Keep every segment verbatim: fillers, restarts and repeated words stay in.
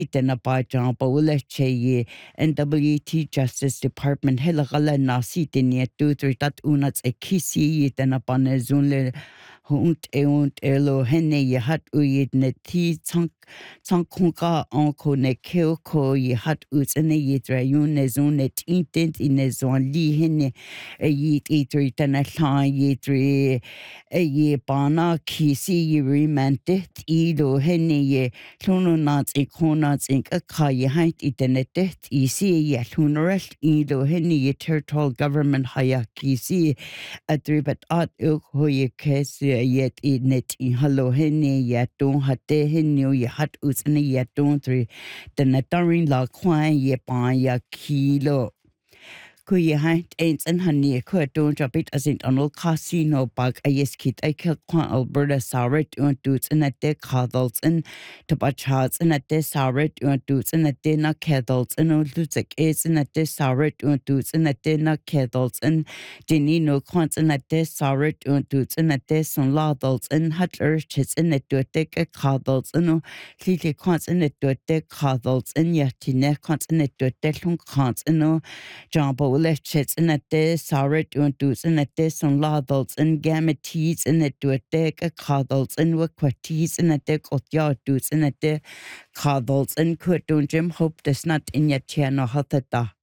itena pa jang pa ule che ye N W T Justice Department hela gala nasi tenia tu tri tat unats e kisi itena pa ne zunle hunt e unt elo hene ye hat u ye ne ti chang chang kong ka on ko ne keo ko ye hat u tsene ye tra yun ne zun ne intent in ne zon li hene e ye ti tri tena la ye tri e ye bana kisi ye remante i do hene ye Luno nats e konats ink a ka ye haint itenetet i si ye lunaresh i do heni ye territorial government haya ki si atribat at uk ho ye kes yet i net i halo heni ye don hate heni ye hat usne ye don tri the netarin la kwan ye pa ya kilo Ku ye haint eins en honey ku don drop it as in Donald Casino bag a yes kit I kill quan Alberta sauret un dudes in a de cuddles and to bachats in a de sauret un dudes in a dinner kettles and old lutek is in a de sauret un dudes in a dinner kettles and Denino quants in a de sauret un dudes in a de son ladles and hut urchits in a dutek a cuddles and lily quants in a dutek cuddles and yetine quants in a dutek lung quants and no Jumbo lechits in a de sauret un dudes in a de son ladles and gametes in a dutek a cuddles and waquates in a de otya dudes in a de cuddles and quit don't Jim hope there's not in your channel hatata.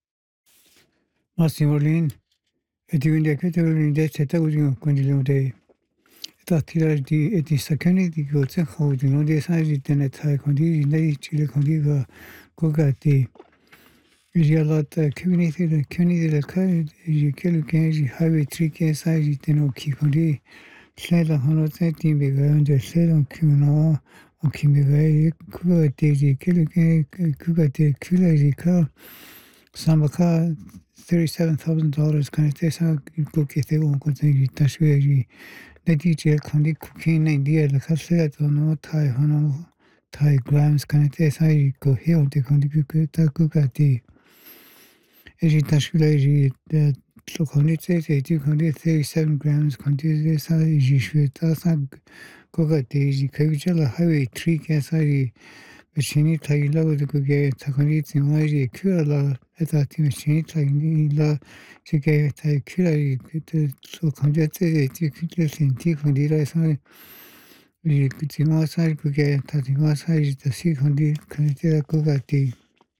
Massimolin, e di quindi a che te lo indette te usi quindi lo dei. Ta tira di e di sakani di gozen khodi no de sai di tene thai khodi nei chile khodi ga ko ga ti Rialat community the community the kai you kill can highway three ke sai di tene ki khodi sela hono te ti be ga on de sela kuno o ki me ga ku te di kill ke ku ga te kula di ka samaka thirty-seven thousand dollars kind of this how go ke te on ko te di tashwe Nadi jail khandi cooking idea la khasla to no thai hono thai grams kind of sai go here de khandi ku ta ku ka ti eri tashkila eri so khandi te te ti khandi thirty-seven grams khandi de sai ji shwe ta sa ko ka ti ji kai chala highway three ke sai machine thai la go ku ge ta khandi ti ma ji ku la eta ti machine thai ni la Che tai kira so khanja te ti kira senti khandi ra sa ni ti ma sa ku ge ta ti ma sa ji ta si khandi khandi te ko ga ti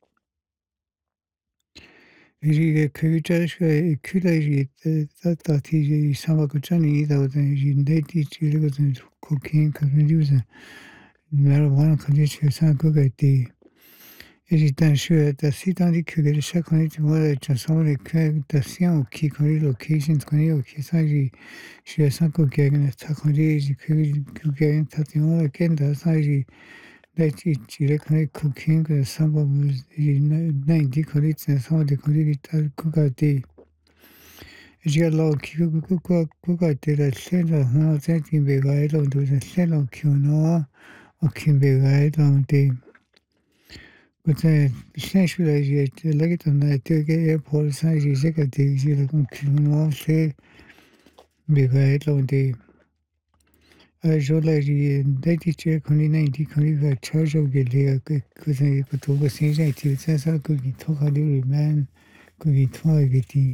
ri ge ku ta shwe kira ji ta ta ti ji sa ma ku cha ni da da ji ne ti ji le go cooking khandi ju sa marijuana khandi che sa ko ga ti Esitan shue da sitan di kugere shakoni ti mora chansone ke da sian ki koni locations koni o ki sa ji shue san ko gegen ta koni ji kugere ta ti mora ken da sa ji da chi chi le koni cooking ke san ba ji na di koni tsen sa de koni ki ta ku ga ti ji lo ki ku ku ku ku ga te la sen la ha tsen ti be ga lo do sen lo ki no o ki be ga lo ti But essentially, I like it on that airport size is like a daisy like on say because on the I show like the ninety check on the ninety can charge of the leg because I could over since I tell sense I could get talk a little man could get try get the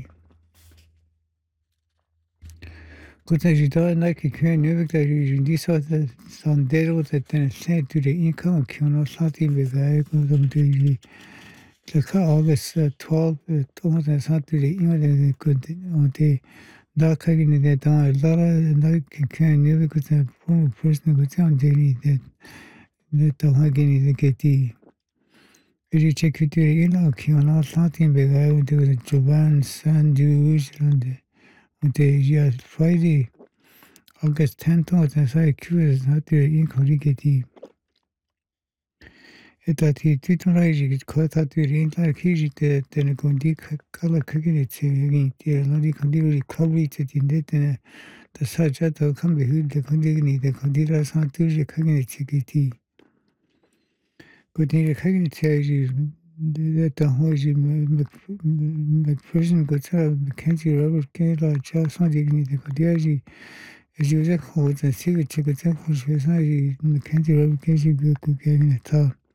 Because I don't like a can never that you this was the Sunday was that then said to the income account something with I go to the August twelfth, twenty Saturday, even could on the dark in the down a lot of like can never could have one person could sound daily that that the Hagen is a getty. If you check it, you know, can something big I would do the Jovan San Jewish and the year Friday, August tenth, and so curious not to incorrigate. Etati titolari kota turin la kiji te tene kondi kala kagini te yagi te lari kondi ri kabri te tinde tene ta saja to kambe hu te kondi ni te kondi ra sa tu je kagini te kiti kondi re kagini te ji de ta ho ji McPherson ko ta Mackenzie Robert ke la cha sa ji ni te kondi ji ji je ko ta si ke te ko ta ko sa ji Mackenzie Robert ke ji ku ke ni ta